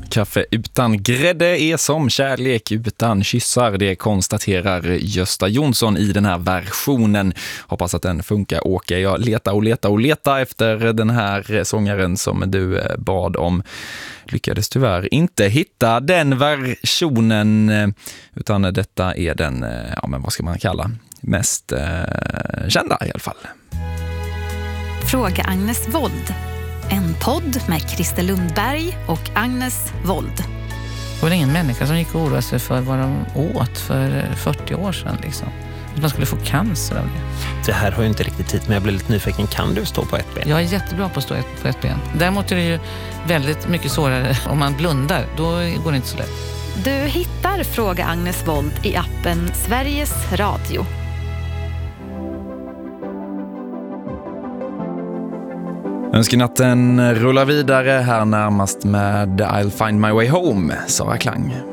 Kaffe utan grädde är som kärlek utan kyssar, det konstaterar Gösta Jonsson i den här versionen. Hoppas att den funkar, Åke. Jag letar efter den här sångaren som du bad om. Lyckades tyvärr inte hitta den versionen, utan detta är den, ja men vad ska man kalla, mest kända i alla fall. Fråga Agnes Wold. En podd med Christer Lundberg och Agnes Wold. Det var ingen människa som gick och oroade sig för vad de åt för 40 år sedan. Liksom. Att man skulle få cancer av det. Det här har ju inte riktigt tid, men jag blir lite nyfiken. Kan du stå på ett ben? Jag är jättebra på att stå på ett ben. Däremot är det ju väldigt mycket svårare om man blundar. Då går det inte så lätt. Du hittar Fråga Agnes Wold i appen Sveriges Radio. Önskenatten rullar vidare här närmast med I'll Find My Way Home, Sara Klang.